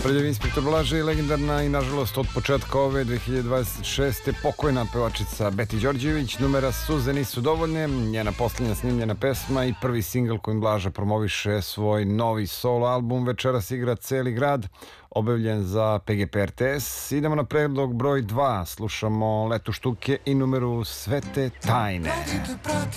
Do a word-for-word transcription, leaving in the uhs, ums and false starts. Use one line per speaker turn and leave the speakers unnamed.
Prljavi inspektor Blaže i legendarna i nažalost od početka ove dve hiljade dvadeset šeste pokojna pevačica Beti Đorđević. Numera Suze nisu dovoljne, njena posljednja snimljena pesma i prvi singl kojim Blaža promoviše svoj novi solo album Večeras igra celi grad, objavljen za P G P R T S. Idemo na predlog broj dva, slušamo Letu štuke i numeru Svete tajne.